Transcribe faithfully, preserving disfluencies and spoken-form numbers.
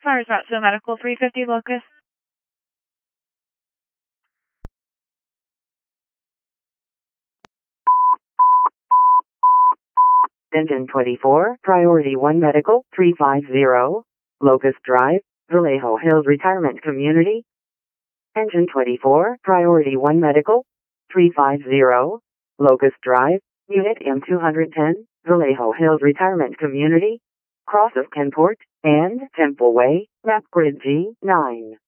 Flowers route to medical three fifty Locust. Engine twenty-four, Priority one Medical, three fifty, Locust Drive, Vallejo Hills Retirement Community. Engine twenty-four, Priority one Medical, three fifty, Locust Drive, Unit M two ten, Vallejo Hills Retirement Community. Cross of Kenport and Temple Way, map grid G nine.